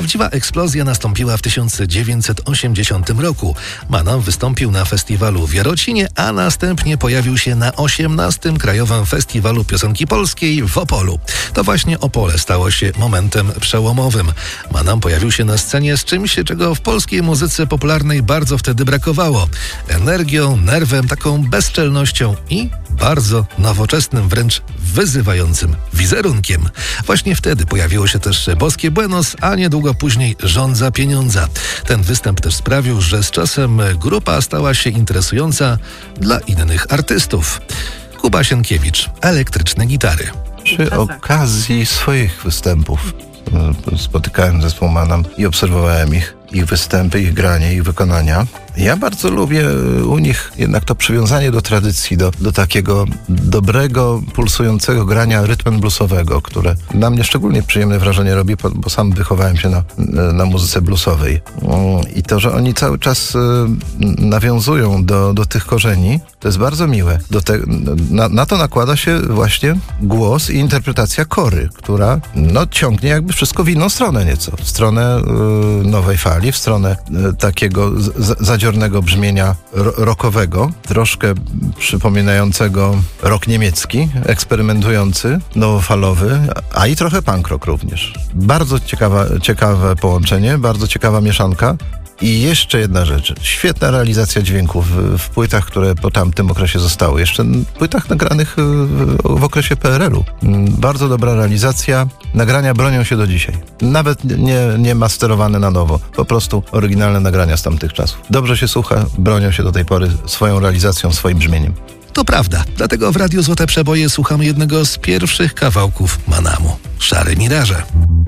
Prawdziwa eksplozja nastąpiła w 1980 roku. Manam wystąpił na festiwalu w Jarocinie, a następnie pojawił się na 18. Krajowym Festiwalu Piosenki Polskiej w Opolu. To właśnie Opole stało się momentem przełomowym. Manam pojawił się na scenie z czymś, czego w polskiej muzyce popularnej bardzo wtedy brakowało. Energią, nerwem, taką bezczelnością i bardzo nowoczesnym, wręcz wyzywającym wizerunkiem. Właśnie wtedy pojawiło się też Boskie Buenos, a niedługo później Żądza pieniądza. Ten występ też sprawił, że z czasem grupa stała się interesująca dla innych artystów. Kuba Sienkiewicz, Elektryczne gitary. Przy okazji swoich występów spotykałem zespół Manam i obserwowałem ich występy, ich granie, ich wykonania. Ja bardzo lubię u nich jednak to przywiązanie do tradycji, do takiego dobrego, pulsującego grania rytmem bluesowego, które na mnie szczególnie przyjemne wrażenie robi, bo sam wychowałem się na muzyce bluesowej. I to, że oni cały czas nawiązują do tych korzeni, to jest bardzo miłe. Na to nakłada się właśnie głos i interpretacja kory, która ciągnie jakby wszystko w inną stronę nieco. W stronę nowej fali, w stronę takiego zadziornego brzmienia rockowego, troszkę przypominającego rock niemiecki, eksperymentujący, nowofalowy, a i trochę punk rock również. Bardzo ciekawe połączenie, bardzo ciekawa mieszanka. I jeszcze jedna rzecz. Świetna realizacja dźwięków w płytach, które po tamtym okresie zostały. Jeszcze płytach nagranych w okresie PRL-u. Bardzo dobra realizacja. Nagrania bronią się do dzisiaj. Nawet nie masterowane na nowo. Po prostu oryginalne nagrania z tamtych czasów. Dobrze się słucha, bronią się do tej pory swoją realizacją, swoim brzmieniem. To prawda. Dlatego w Radiu Złote Przeboje słuchamy jednego z pierwszych kawałków Manamu. Szare Miraże.